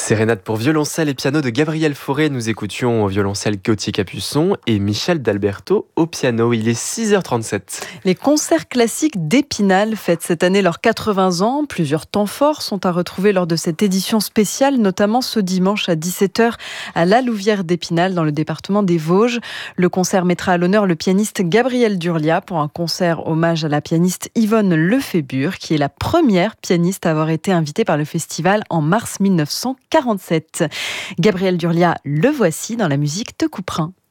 Sérénade pour violoncelle et piano de Gabriel Fauré. Nous écoutions au violoncelle Gauthier Capuçon et Michel d'Alberto au piano. Il est 6h37. Les concerts classiques d'Épinal fêtent cette année leurs 80 ans. Plusieurs temps forts sont à retrouver lors de cette édition spéciale, notamment ce dimanche à 17h à la Louvière d'Épinal dans le département des Vosges. Le concert mettra à l'honneur le pianiste Gabriel Durlia pour un concert hommage à la pianiste Yvonne Lefébure, qui est la première pianiste à avoir été invitée par le festival en mars 1947. Gabriel Durlia, le voici dans la musique Te Couperin.